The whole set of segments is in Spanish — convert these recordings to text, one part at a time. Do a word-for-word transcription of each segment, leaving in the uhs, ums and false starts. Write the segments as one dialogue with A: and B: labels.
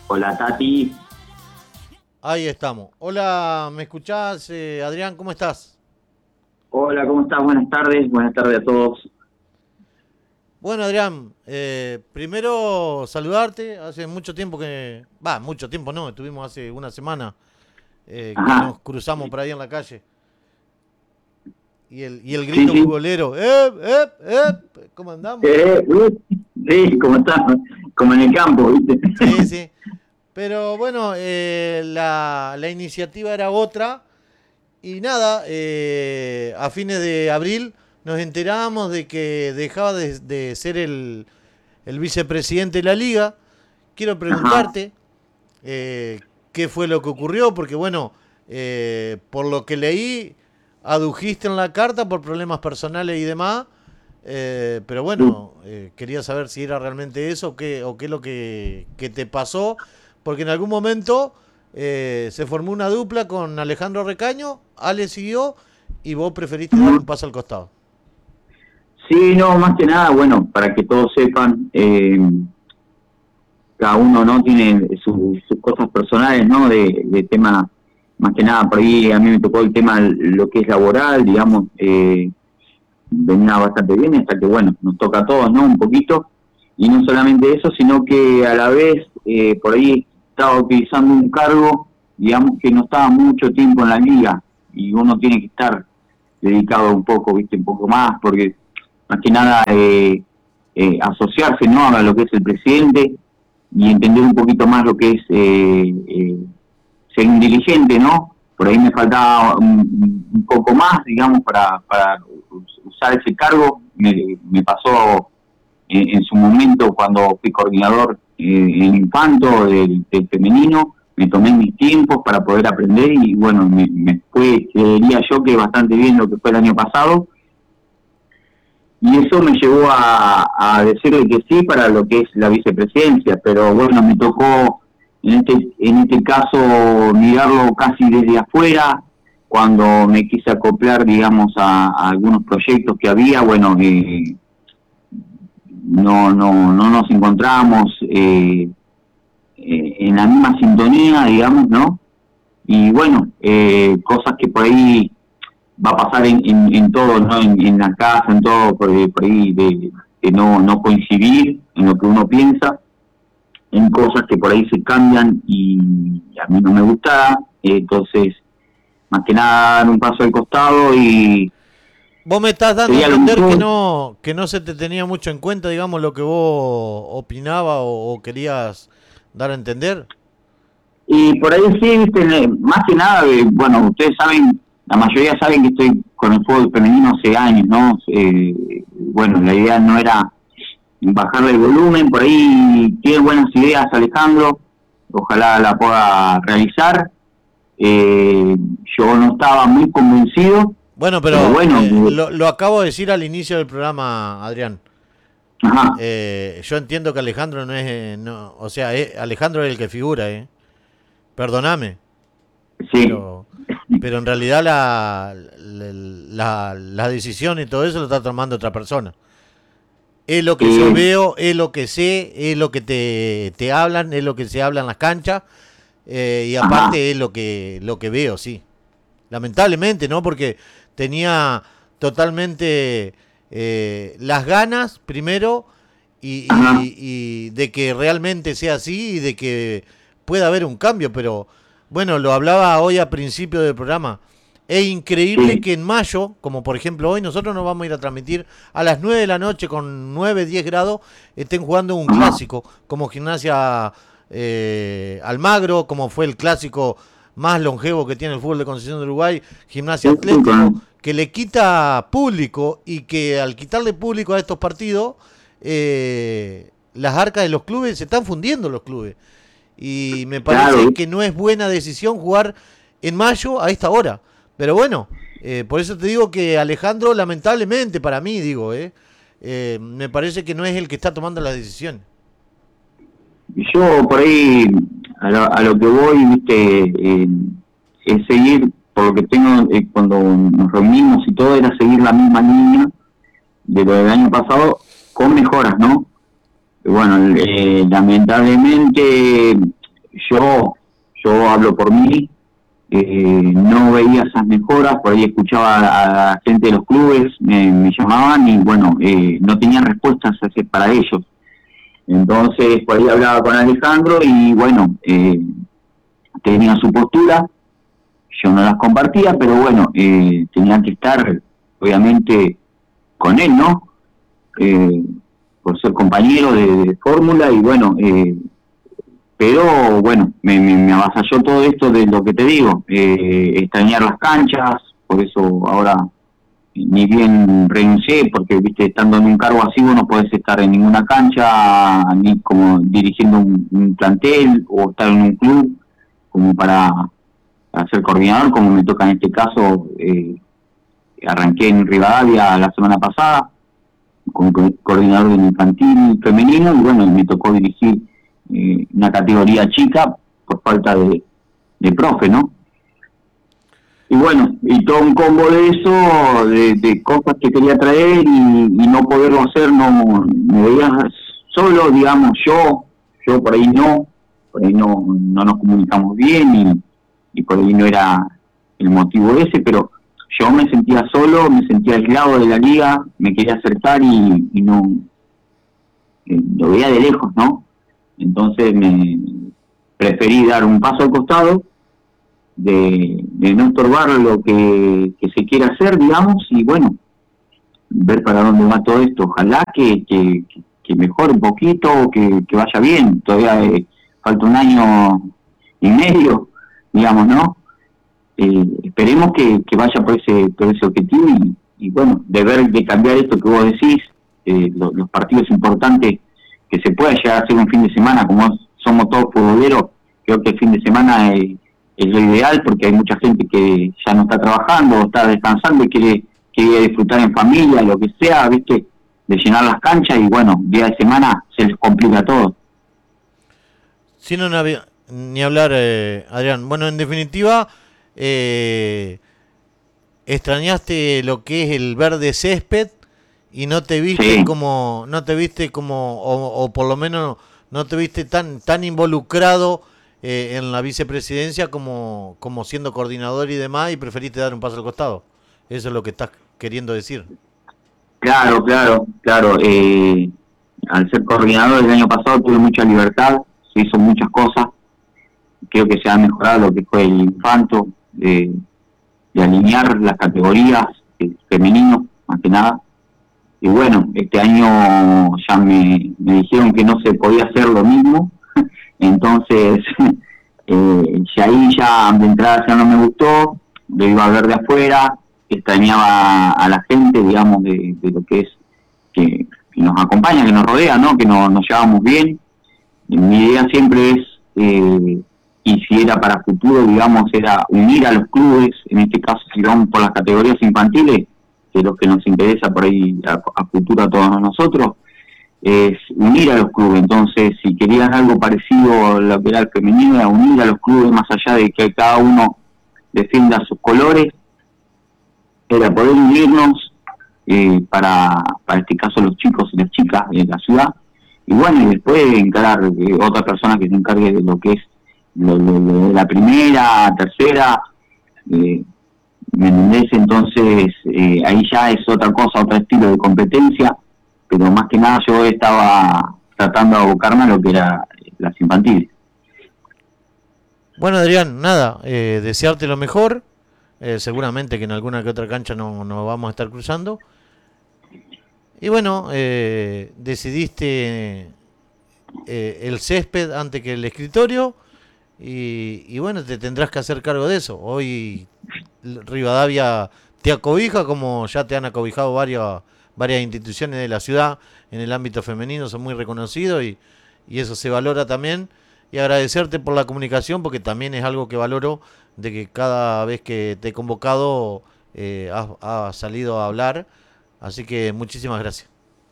A: Hola Tati.
B: Ahí estamos. Hola, ¿me escuchás, eh, Adrián? ¿Cómo estás?
A: Hola, ¿cómo estás? Buenas tardes, buenas tardes a todos.
B: Bueno, Adrián, eh, primero saludarte. Hace mucho tiempo que... Va, mucho tiempo no, estuvimos hace una semana eh, que
A: Ajá,
B: nos cruzamos por ahí en la calle. Y el, y el
A: sí,
B: grito
A: sí.
B: futbolero. ¡Ep, ep, ep! ¿Cómo andamos?
A: Eh, uh, sí, ¿cómo estás? Como en el campo, ¿viste?
B: Sí, sí. Pero bueno, eh, la, la iniciativa era otra. Y nada, eh, a fines de abril nos enteramos de que dejaba de, de ser el, el vicepresidente de la liga. Quiero
A: Ajá.
B: preguntarte eh, qué fue lo que ocurrió, porque bueno, eh, por lo que leí, adujiste en la carta por problemas personales y demás, eh, pero
A: Sí,
B: bueno, eh, quería saber si era realmente eso o qué, o qué es lo que, que te pasó, porque en algún momento eh, se formó una dupla con Alejandro Recaño, Ale siguió y vos preferiste dar un
A: ujú.
B: paso al costado.
A: Sí, no, más que nada, bueno, para que todos sepan, eh, cada uno no tiene su- sus cosas personales, ¿no? De, de tema, más que nada, por ahí a mí me tocó el tema, lo que es laboral, digamos, eh, venía bastante bien, hasta que, bueno, nos toca a todos, ¿no? Un poquito. Y no solamente eso, sino que a la vez, eh, por ahí estaba utilizando un cargo, digamos, que no estaba mucho tiempo en la liga, y uno tiene que estar dedicado un poco, viste, un poco más, porque más que nada eh, eh, asociarse, ¿no? A lo que es el presidente y entender un poquito más lo que es eh, eh, ser un dirigente, ¿no? Por ahí me faltaba un, un poco más, digamos, para, para usar ese cargo. Me, me pasó en, en su momento cuando fui coordinador eh, en Infanto del, del femenino, me tomé mis tiempos para poder aprender y bueno, me, me fue, diría yo que bastante bien lo que fue el año pasado y eso me llevó a, a decirle que sí para lo que es la vicepresidencia, pero bueno, me tocó en este, en este caso mirarlo casi desde afuera, cuando me quise acoplar, digamos, a, a algunos proyectos que había, bueno, eh, no, no, no nos encontramos eh, eh, en la misma sintonía, digamos, ¿no? Y bueno, eh, cosas que por ahí va a pasar en, en, en todo, ¿no? En, en la casa, en todo, por, por ahí de, de no, no coincidir en lo que uno piensa, en cosas que por ahí se cambian y a mí no me gusta, eh, entonces, más que nada dar un paso al costado y
B: Vos me estás dando a
A: sería lo
B: entender que
A: mejor.
B: no, que no se te tenía mucho en cuenta, digamos, lo que vos opinabas o, o querías dar a entender.
A: Y por ahí sí, viste, más que nada, eh, bueno, ustedes saben, la mayoría saben que estoy con el fútbol femenino hace años, ¿no? Eh, bueno, la idea no era bajarle el volumen, por ahí tiene buenas ideas Alejandro, ojalá la pueda realizar. Eh, yo no estaba muy convencido,
B: Bueno,
A: pero
B: pero
A: bueno,
B: eh,
A: eh,
B: lo, lo acabo de decir al inicio del programa, Adrián.
A: ajá,
B: Eh, yo entiendo que Alejandro no es, eh, no, o sea, eh, Alejandro es el que figura, ¿eh? Perdóname,
A: sí,
B: pero, pero en realidad la, la, la, la decisión y todo eso lo está tomando otra persona. Es lo que yo
A: eh,
B: veo, es lo que sé, es lo que te, te hablan, es lo que se habla en las canchas, eh, y
A: ajá,
B: aparte es lo que, lo que veo, sí. Lamentablemente, ¿no? Porque tenía totalmente eh, las ganas, primero, y,
A: ajá,
B: y- y de que realmente sea así y de que pueda haber un cambio. Pero bueno, lo hablaba hoy a principio del programa. Es increíble
A: sí,
B: que en mayo, como por ejemplo hoy, nosotros nos vamos a ir a transmitir a las nueve de la noche con nueve diez grados, estén jugando un
A: ajá,
B: clásico, como Gimnasia eh, Almagro, como fue el clásico más longevo que tiene el fútbol de Concepción de Uruguay, Gimnasia
A: sí, sí,
B: Atlético,
A: con,
B: que le quita público y que al quitarle público a estos partidos, eh, las arcas de los clubes se están fundiendo los clubes. Y me
A: claro,
B: parece que no es buena decisión jugar en mayo a esta hora. Pero bueno, eh, por eso te digo que Alejandro, lamentablemente para mí, digo, eh, eh, me parece que no es el que está tomando las decisiones.
A: yo por ahí a lo, a lo que voy, viste, eh, es seguir, por lo que tengo, eh, cuando nos reunimos y todo, era seguir la misma línea de lo del año pasado con mejoras, ¿no? Bueno, eh, lamentablemente yo, yo hablo por mí, eh, no veía esas mejoras, por ahí escuchaba a la gente de los clubes, me, me llamaban y bueno, eh, no tenían respuestas para ellos. Entonces por ahí hablaba con Alejandro y bueno, eh, tenía su postura, yo no las compartía, pero bueno, eh, tenía que estar obviamente con él, ¿no? Eh, por ser compañero de, de fórmula y bueno, eh, pero bueno, me, me, me avasalló todo esto de lo que te digo, eh, extrañar las canchas, por eso ahora ni bien renuncié, porque viste, estando en un cargo así vos no podés estar en ninguna cancha, ni como dirigiendo un, un plantel, o estar en un club, como para, para ser coordinador, como me toca en este caso. eh, arranqué en Rivadavia la semana pasada, como co coordinador del infantil femenino, y bueno, me tocó dirigir eh, una categoría chica, por falta de, de profe, ¿no? Y bueno, y todo un combo de eso, de, de cosas que quería traer y, y no poderlo hacer, no me veía solo, digamos, yo, yo por ahí no, por ahí no, no nos comunicamos bien y, y por ahí no era el motivo ese, pero yo me sentía solo, me sentía aislado de la liga, me quería acercar y, y no, eh, lo veía de lejos, ¿no? Entonces me preferí dar un paso al costado, De, de no estorbar lo que, que se quiera hacer, digamos, y bueno, ver para dónde va todo esto. Ojalá que, que, que mejore un poquito, que, que vaya bien. Todavía eh, falta un año y medio, digamos, ¿no? Eh, esperemos que, que vaya por ese, por ese objetivo y, y bueno, de ver, de cambiar esto que vos decís, eh, lo, los partidos importantes, que se pueda llegar a hacer un fin de semana, como somos todos futboleros, creo que el fin de semana es es lo ideal, porque hay mucha gente que ya no está trabajando, está descansando y quiere, quiere disfrutar en familia, lo que sea, viste, de llenar las canchas y bueno, día de semana se les complica todo.
B: Sí, no, no había ni hablar, eh, Adrián. Bueno, en definitiva, eh, extrañaste lo que es el verde césped y no te viste
A: Sí.
B: como, no te viste como, o, o por lo menos no te viste tan, tan involucrado Eh, en la vicepresidencia como, como siendo coordinador y demás, y preferiste dar un paso al costado. Eso es lo que estás queriendo decir.
A: Claro, claro, claro. Eh, al ser coordinador el año pasado tuve mucha libertad, se hizo muchas cosas. Creo que se ha mejorado lo que fue el infanto, de, de alinear las categorías eh, femeninos, más que nada. Y bueno, este año ya me, me dijeron que no se podía hacer lo mismo. Entonces, eh, si ahí ya de entrada ya no me gustó, lo iba a ver de afuera, extrañaba a la gente, digamos, de, de lo que es, que, que nos acompaña, que nos rodea, ¿no? Que no, nos llevamos bien. Y mi idea siempre es, eh, y si era para futuro, digamos, era unir a los clubes, en este caso si vamos por las categorías infantiles, que es lo que nos interesa por ahí a, a futuro a todos nosotros, es unir a los clubes. Entonces, si querías algo parecido a lo que era el femenino, era unir a los clubes más allá de que cada uno defienda sus colores, era poder unirnos eh, para, para este caso los chicos y las chicas de la ciudad, y bueno, y después encarar eh, otra persona que se encargue de lo que es lo, lo, lo de la primera, tercera, eh, ¿me entendés? Entonces, eh, ahí ya es otra cosa, otro estilo de competencia, pero más que nada yo estaba tratando de abocarme a lo que era las infantiles.
B: Bueno, Adrián, nada, eh, desearte lo mejor. Eh, seguramente que en alguna que otra cancha no nos vamos a estar cruzando. Y bueno, eh, decidiste eh, el césped antes que el escritorio. Y, y bueno, te tendrás que hacer cargo de eso. Hoy Rivadavia te acobija, como ya te han acobijado varias, varias instituciones de la ciudad en el ámbito femenino, son muy reconocidos y, y eso se valora también. Y agradecerte por la comunicación, porque también es algo que valoro, de que cada vez que te he convocado eh, has, has salido a hablar. Así que muchísimas gracias.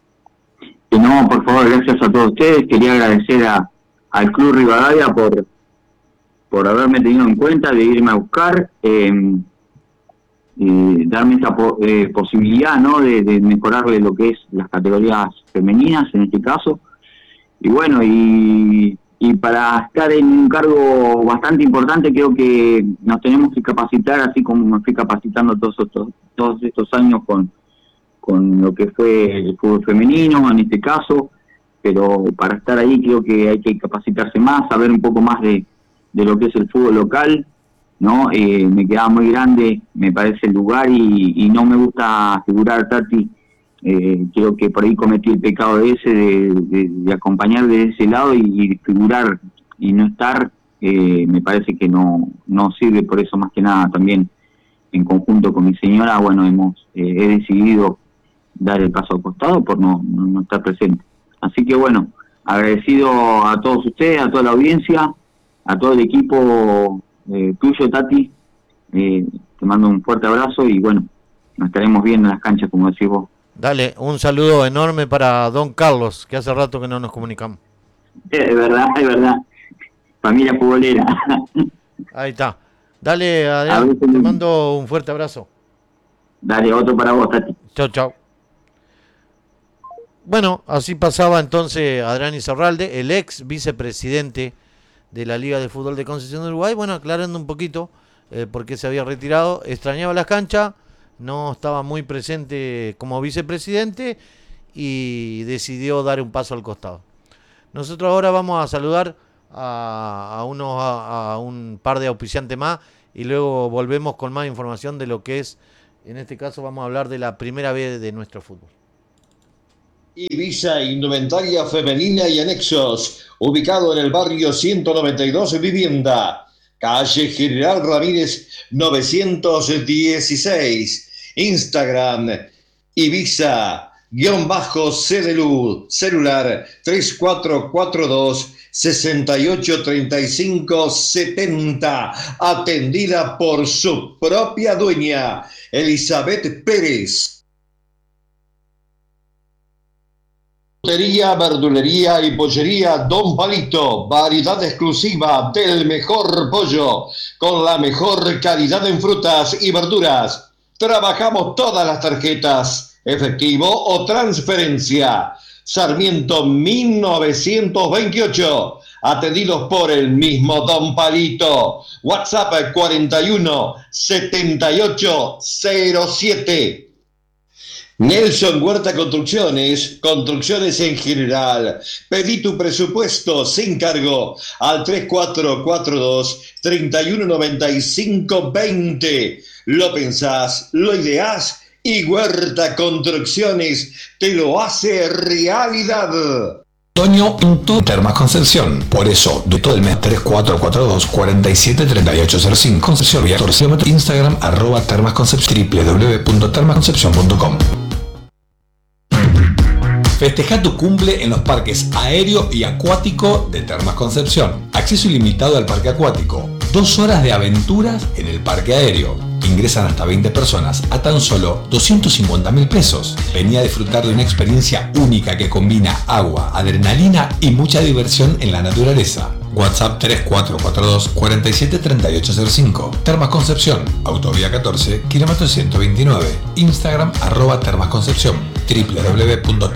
A: Y no, por favor, gracias a todos ustedes. Quería agradecer a, al Club Rivadavia por, por haberme tenido en cuenta, de irme a buscar, eh, eh, darme esta po eh, posibilidad, ¿no?, de, de mejorarle lo que es las categorías femeninas, en este caso. Y bueno, y y para estar en un cargo bastante importante creo que nos tenemos que capacitar, así como me fui capacitando todos estos, todos estos años con, con lo que fue el fútbol femenino en este caso, pero para estar ahí creo que hay que capacitarse más, saber un poco más de, de lo que es el fútbol local, ¿no? Eh, me quedaba muy grande, me parece el lugar, y, y no me gusta figurar, Tati. Eh, creo que por ahí cometí el pecado de ese, de, de, de acompañar de ese lado y, y figurar y no estar, eh, me parece que no, no sirve. Por eso más que nada también en conjunto con mi señora, bueno, hemos eh, he decidido dar el paso al costado por no, no, no estar presente. Así que bueno, agradecido a todos ustedes, a toda la audiencia, a todo el equipo eh, tuyo, Tati, eh, te mando un fuerte abrazo y bueno, nos estaremos viendo en las canchas, como decís vos.
B: Dale, un saludo enorme para don Carlos, que hace rato que no nos comunicamos.
A: Es verdad, es verdad. Familia futbolera.
B: Ahí está. Dale, Adrián, te mando un fuerte abrazo.
A: Dale, otro para vos, Tati.
B: Chau, chau. Bueno, así pasaba entonces Adrián Izarralde, el ex vicepresidente de la Liga de Fútbol de Concepción de Uruguay. Bueno, aclarando un poquito eh, por qué se había retirado. Extrañaba las canchas, no estaba muy presente como vicepresidente y decidió dar un paso al costado. Nosotros ahora vamos a saludar a, a, unos, a, a un par de auspiciantes más y luego volvemos con más información de lo que es, en este caso vamos a hablar de la primera vez de nuestro fútbol.
C: Ibiza Indumentaria Femenina y Anexos, ubicado en el barrio ciento noventa y dos Vivienda, calle General Ramírez novecientos dieciséis, Instagram Ibiza guión bajo C D L U, celular tres cuatro cuatro dos, seis ocho tres cinco siete cero, atendida por su propia dueña, Elizabeth Pérez. Frutería, verdulería y pollería Don Palito, variedad exclusiva del mejor pollo, con la mejor calidad en frutas y verduras. Trabajamos todas las tarjetas, efectivo o transferencia. Sarmiento mil novecientos veintiocho, atendidos por el mismo Don Palito. WhatsApp cuarenta y uno setenta y ocho cero siete. Nelson Huerta Construcciones, construcciones en general. Pedí tu presupuesto sin cargo al tres cuatro cuatro dos, tres uno nueve cinco dos cero. Lo pensás, lo ideás y Huerta Construcciones te lo hace realidad.
D: Otoño punto Termas Concepción. Por eso, de todo el mes tres cuatro cuatro dos, cuatro siete tres ocho cero cinco. Concepción, catorce kilómetros. Instagram, arroba Termas Concepción, doble u doble u doble u punto termas concepción punto com. Festeja tu cumple en los parques aéreo y acuático de Termas Concepción. Acceso ilimitado al parque acuático. Dos horas de aventuras en el parque aéreo. Ingresan hasta veinte personas a tan solo doscientos cincuenta mil pesos. Vení a disfrutar de una experiencia única que combina agua, adrenalina y mucha diversión en la naturaleza. WhatsApp tres cuatro cuatro dos, cuatro siete tres ocho cero cinco. Termas Concepción, Autovía catorce, kilómetro ciento veintinueve. Instagram, arroba Termas Concepción, doble u doble u doble u punto termas